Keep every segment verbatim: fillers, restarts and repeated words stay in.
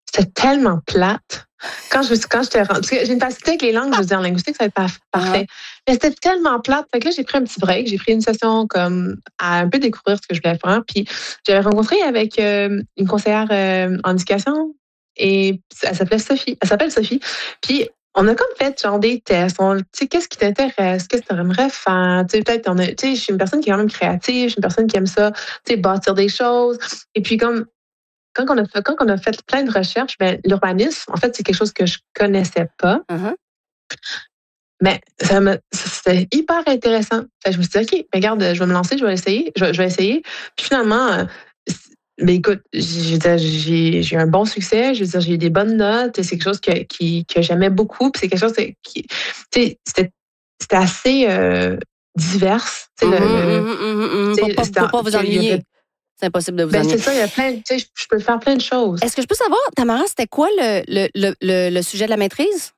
c'était tellement plate. Quand je quand j'étais parce que j'ai une facilité avec les langues, je veux dire en linguistique, ça va être par- parfait. Uh-huh. Mais c'était tellement plate. Fait que là, j'ai pris un petit break, j'ai pris une session comme à un peu découvrir ce que je voulais faire. Puis j'avais rencontré avec euh, une conseillère euh, en éducation et elle s'appelait Sophie. Elle s'appelle Sophie. Puis on a comme fait genre des tests. Tu sais, qu'est-ce qui t'intéresse? Qu'est-ce que tu aimerais faire? Tu sais, peut-être, on a, tu sais, je suis une personne qui est quand même créative, je suis une personne qui aime ça, tu sais, bâtir des choses. Et puis comme Quand on, a fait, quand on a fait plein de recherches, ben, l'urbanisme, en fait, c'est quelque chose que je connaissais pas. Uh-huh. Mais ça me, c'était hyper intéressant. Fait, je me suis dit, OK, regarde, je vais me lancer, je vais essayer. Je, je vais essayer. Puis finalement, ben, écoute, j'ai, j'ai, j'ai eu un bon succès. Je veux dire, j'ai eu des bonnes notes. C'est quelque chose que, qui, que j'aimais beaucoup. Puis c'est quelque chose qui, tu sais, c'était, c'était assez euh, divers. Tu sais, mm-hmm, le, le, mm-hmm, mm-hmm. Pour pas, pour pas vous ennuyer. C'est impossible de vous ben, ennuyer. C'est ça, il y a plein, tu sais, je peux faire plein de choses. Est-ce que je peux savoir, Tamara, c'était quoi le, le, le, le, le sujet de la maîtrise?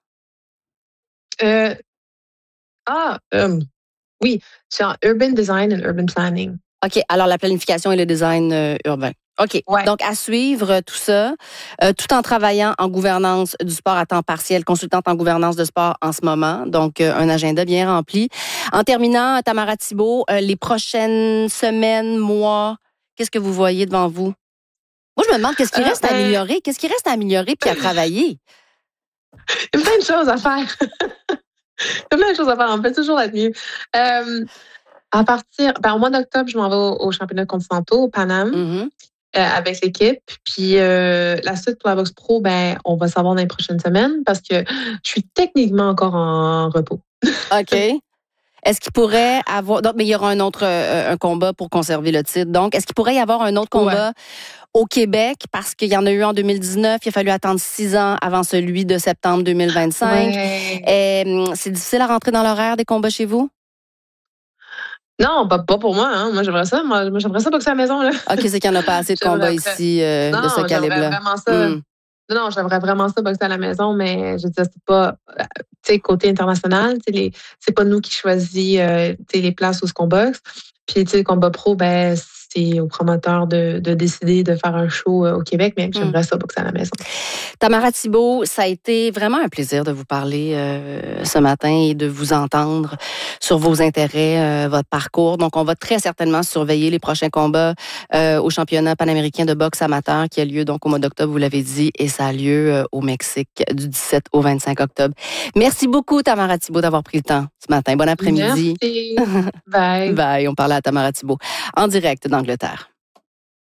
Euh, ah, euh, oui, c'est en urban design and urban planning. OK, alors la planification et le design euh, urbain. OK, ouais. Donc à suivre tout ça, euh, tout en travaillant en gouvernance du sport à temps partiel, consultante en gouvernance de sport en ce moment, donc euh, un agenda bien rempli. En terminant, Tamara Thibault, euh, les prochaines semaines, mois, qu'est-ce que vous voyez devant vous? Moi, je me demande qu'est-ce qui reste euh, à améliorer, qu'est-ce qui reste à améliorer puis à travailler? Il y a plein de choses à faire. Il y a plein de choses à faire, on peut toujours être mieux. Euh, à partir, ben, au mois d'octobre, je m'en vais au, au championnat continentaux, au Paname. Mm-hmm. Euh, avec l'équipe. Puis euh, la suite pour la boxe pro, ben, on va savoir dans les prochaines semaines parce que je suis techniquement encore en repos. OK. Est-ce qu'il pourrait avoir... Donc, mais il y aura un autre euh, un combat pour conserver le titre. Donc, est-ce qu'il pourrait y avoir un autre combat ouais. au Québec? Parce qu'il y en a eu en deux mille dix-neuf. Il a fallu attendre six ans avant celui de septembre deux mille vingt-cinq. Ouais. Et, c'est difficile à rentrer dans l'horaire des combats chez vous? Non, pas, pas pour moi. Hein. Moi, j'aimerais ça. Moi, j'aimerais ça boxer à la maison. Là. OK, c'est qu'il n'y en a pas assez de combats ici euh, non, de ce calibre-là. Vraiment ça. Mm. Non, non, j'aimerais vraiment ça boxer à la maison, mais je veux dire, c'est pas, tu sais, côté international, tu sais, les, c'est pas nous qui choisit, euh, tu sais, les places où ce qu'on boxe. Puis, tu sais, le combat pro, ben, c'est au promoteur de, de décider de faire un show au Québec, mais j'aimerais mm. ça boxer à la maison. Tamara Thibault, ça a été vraiment un plaisir de vous parler euh, ce matin et de vous entendre sur vos intérêts, euh, votre parcours. Donc, on va très certainement surveiller les prochains combats euh, au championnat panaméricain de boxe amateur qui a lieu donc au mois d'octobre, vous l'avez dit, et ça a lieu euh, au Mexique du dix-sept au vingt-cinq octobre. Merci beaucoup, Tamara Thibault, d'avoir pris le temps ce matin. Bon après-midi. Merci. Bye. Bye. On parlait à Tamara Thibault en direct d'Angleterre.